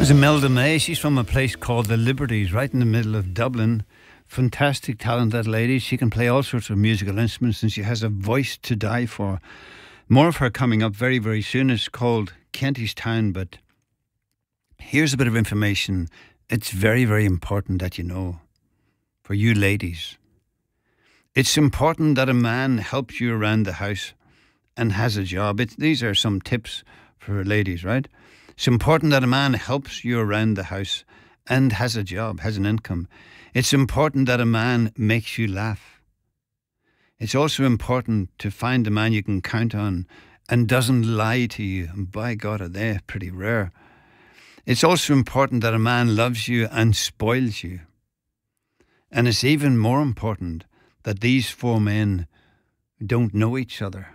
There's Imelda May. She's from a place called the Liberties, right in the middle of Dublin. Fantastic talent, that lady. She can play all sorts of musical instruments and she has a voice to die for. More of her coming up very, very soon. It's called Kentish Town, but here's a bit of information. It's very, very important that you know. For you ladies. It's important that a man helps you around the house and has a job. These are some tips for ladies, right? It's important that a man helps you around the house and has a job, has an income. It's important that a man makes you laugh. It's also important to find a man you can count on and doesn't lie to you. And by God, are they pretty rare. It's also important that a man loves you and spoils you. And it's even more important that these four men don't know each other.